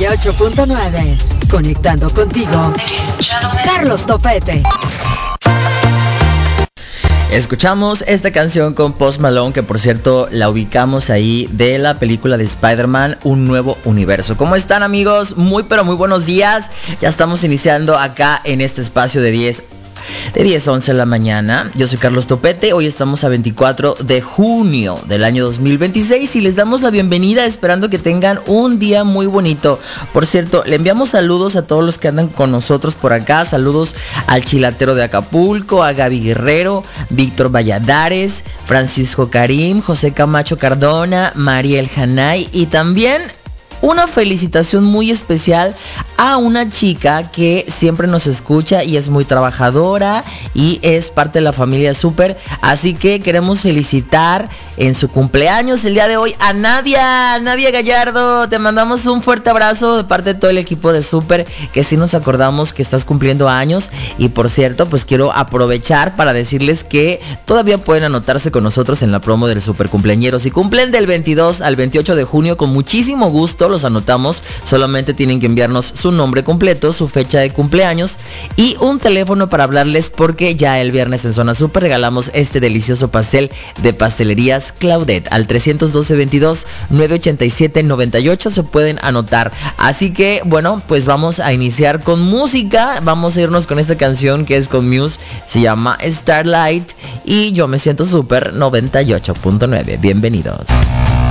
98.9. Conectando contigo. Carlos Topete. Escuchamos esta canción con Post Malone, que por cierto la ubicamos ahí de la película de Spider-Man, Un Nuevo Universo. ¿Cómo están, amigos? Muy pero muy buenos días. Ya estamos iniciando acá en este espacio de 10 a 11 de la mañana. Yo soy Carlos Topete. Hoy estamos a 24 de junio del año 2026 y les damos la bienvenida, esperando que tengan un día muy bonito. Por cierto, le enviamos saludos a todos los que andan con nosotros por acá. Saludos al Chilatero de Acapulco, a Gaby Guerrero, Víctor Valladares, Francisco Karim, José Camacho Cardona, Mariel Hanay, y también una felicitación muy especial a una chica que siempre nos escucha y es muy trabajadora y es parte de la familia Super. Así que queremos felicitar en su cumpleaños el día de hoy a Nadia Gallardo. Te mandamos un fuerte abrazo de parte de todo el equipo de Super, que sí nos acordamos que estás cumpliendo años. Y por cierto, pues quiero aprovechar para decirles que todavía pueden anotarse con nosotros en la promo del Super Cumpleañero. Si cumplen del 22 al 28 de junio, con muchísimo gusto los anotamos. Solamente tienen que enviarnos su nombre completo, su fecha de cumpleaños y un teléfono para hablarles, porque ya el viernes en Zona Super regalamos este delicioso pastel de Pastelerías Claudet al 312-22-987-98. Se pueden anotar. Así que bueno, pues vamos a iniciar con música. Vamos a irnos con esta canción que es con Muse, se llama Starlight, y Yo Me Siento Super 98.9. Bienvenidos.